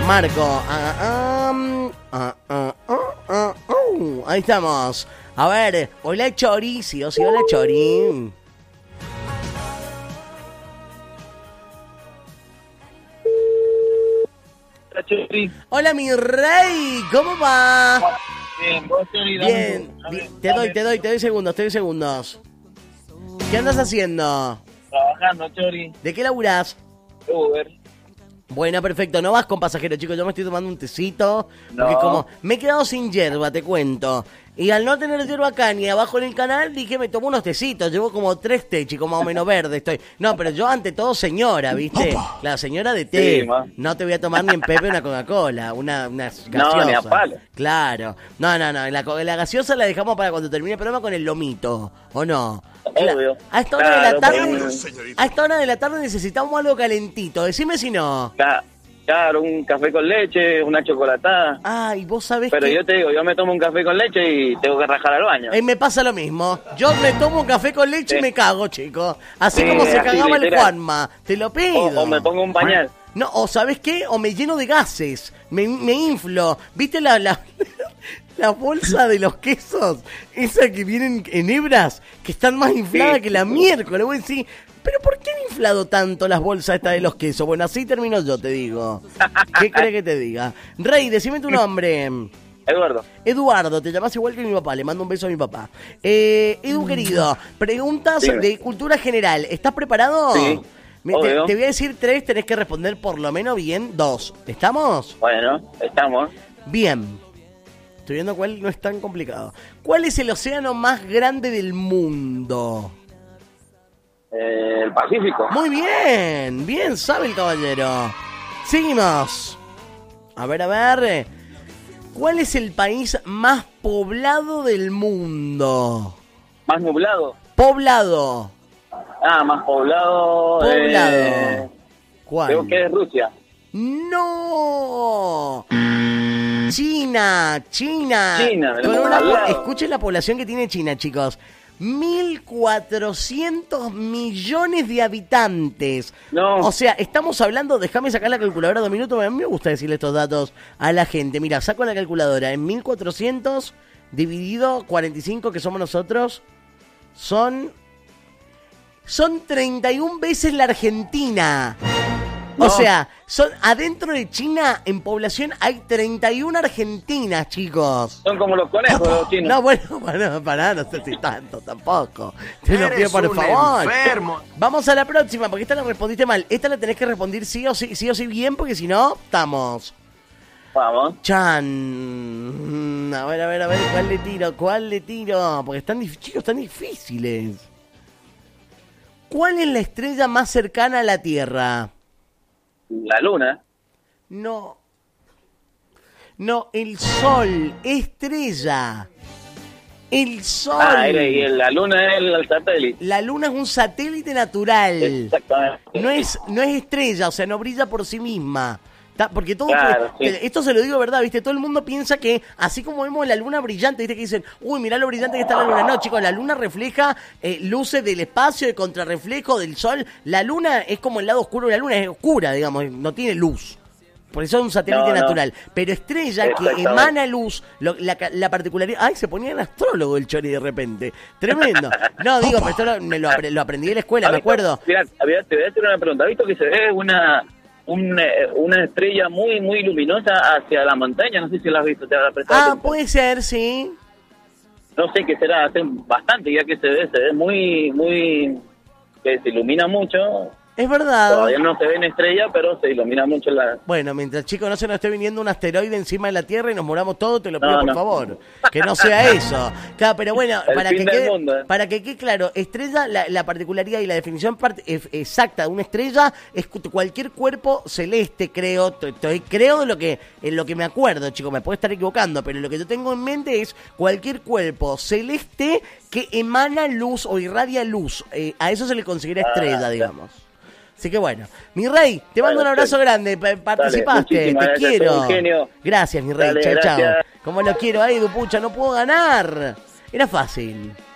Marco. Ahí estamos. A ver, hola Chori, sí o sí, hola Chori. Hola mi rey, ¿cómo va? Bien, vos Chori, Bien, te doy segundos. ¿Qué andas haciendo? Trabajando, Chori. ¿De qué laburás? Uber. Bueno, perfecto, no vas con pasajero, chicos, yo me estoy tomando un tecito, porque No. como me he quedado sin yerba, te cuento, y al no tener yerba acá ni abajo en el canal, dije, me tomo unos tecitos, llevo como 3 té, chicos, más o menos verde estoy. No, pero yo ante todo señora, ¿viste? La señora de té, Sí, ma. no te voy a tomar ni en Pepe una Coca-Cola, una gaseosa. No, ni a palo. Claro, no, la gaseosa la dejamos para cuando termine el programa con el lomito, ¿o no? Obvio. A esta hora de la Claro, tarde, pero- a esta hora de la tarde necesitamos algo calentito, decime si no. Claro, un café con leche, una chocolatada. Ay, vos sabés Pero que yo te digo, yo me tomo un café con leche y tengo que rajar al baño. me pasa lo mismo. Yo me tomo un café con leche y Sí. me cago, chicos. Así Sí, como se así, cagaba el literal. Juanma. Te lo pido. O me pongo un pañal. No, o ¿sabés qué? O me lleno de gases. Me inflo. ¿Viste la bolsa de los quesos? Esa que vienen en hebras, que están más infladas Sí. que la miércoles. Voy a decir, ¿pero por qué han inflado tanto las bolsas estas de los quesos? Bueno, así termino yo, te digo. ¿Qué crees que te diga? Rey, decime tu nombre. Eduardo. Eduardo, te llamas igual que mi papá, le mando un beso a mi papá. Edu, querido, preguntas Dime. de cultura general. ¿Estás preparado? Sí, Te obvio. voy a decir 3, tenés que responder por lo menos bien 2. ¿Estamos? Bueno, estamos. Bien. Estoy viendo cuál no es tan complicado. ¿Cuál es el océano más grande del mundo? El Pacífico. Muy bien, bien sabe el caballero. Seguimos. A ver. ¿Cuál es el país más poblado del mundo? Más nublado. Poblado. Más poblado. Poblado. ¿Cuál? Creo que es Rusia. ¡No! China. China, Con al lado. escuchen la población que tiene China, chicos. 1.400 millones de habitantes. No. O sea, estamos hablando, déjame sacar la calculadora 2 minutos, a mí me gusta decirle estos datos a la gente. Mira, saco la calculadora, en 1.400 dividido 45 que somos nosotros, son 31 veces la Argentina. O No. sea, adentro de China, en población, hay 31 argentinas, chicos. Son como los conejos, los chinos. No, bueno, pará, no sé si tanto tampoco. Te lo pido por favor. Enfermo. Vamos a la próxima, porque esta la respondiste mal. Esta la tenés que responder sí o sí bien, porque si no, estamos. Vamos. Chan. A ver, ¿cuál le tiro? Porque chicos, están difíciles. ¿Cuál es la estrella más cercana a la Tierra? La luna. No, el Sol, estrella. El Sol. Y la luna es el satélite. La Luna es un satélite natural. Exactamente. No es estrella, o sea, no brilla por sí misma. Porque todo, Claro, sí. esto se lo digo de verdad, ¿viste? Todo el mundo piensa que, así como vemos la luna brillante, ¿viste? Que dicen, uy, mirá lo brillante que está la luna. No, chicos, la luna refleja luces del espacio, de contrarreflejo del sol. La luna es como el lado oscuro de la luna, es oscura, digamos, no tiene luz. Por eso es un satélite No. natural. Pero estrella que Exactamente. emana luz, la particularidad... Ay, se ponía en astrólogo el Chori de repente. Tremendo. No, digo, pero esto lo aprendí en la escuela, me acuerdo. Mira, te voy a hacer una pregunta. ¿Has visto que se ve una estrella muy, muy luminosa hacia la montaña? No sé si la has visto, te habrá prestado atención. Puede ser, sí. No sé qué será, hace bastante ya que se ve muy, muy... que se ilumina mucho. Es verdad. Todavía no se ve en estrella, pero se ilumina mucho la... Bueno, mientras, chicos, no se nos esté viniendo un asteroide encima de la Tierra y nos muramos todos, te lo pido, No, por no. favor. Que no sea eso. Claro, pero bueno, El fin del mundo, ¿eh? para que quede claro, estrella, la particularidad y la definición exacta de una estrella es cualquier cuerpo celeste, creo. Creo en lo que me acuerdo, chicos, me puedo estar equivocando, pero lo que yo tengo en mente es cualquier cuerpo celeste que emana luz o irradia luz. A eso se le considera estrella, digamos. Así que bueno, mi rey, te mando un abrazo grande, participaste, muchísimas te gracias, quiero. sos un genio. Gracias, mi rey, Dale, chao, chao. gracias. Como lo quiero, Edu, pucha, no puedo ganar. Era fácil.